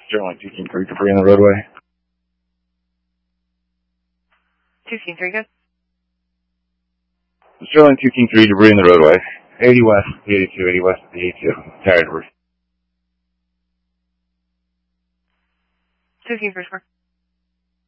Sterling 2 King 3 debris in the roadway. 2 King 3, good. Sterling 2 King 3 debris in the roadway. 80 west, the 82, 80 west, the 82. Tire debris. 2 King 3 square.